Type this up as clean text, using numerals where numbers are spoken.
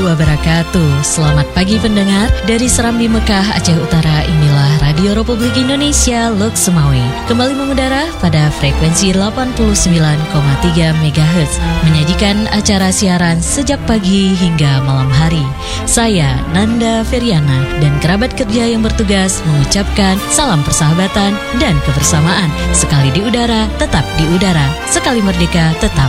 wabarakatuh. Selamat pagi pendengar. Dari Serambi Mekah, Aceh Utara, inilah Radio Republik Indonesia Lok Sumawe. Kembali mengudara pada frekuensi 89,3 MHz, menyajikan acara siaran sejak pagi hingga malam hari. Saya Nanda Feriana dan kerabat kerja yang bertugas mengucapkan salam persahabatan dan kebersamaan. Sekali di udara, tetap di udara. Sekali merdeka, tetap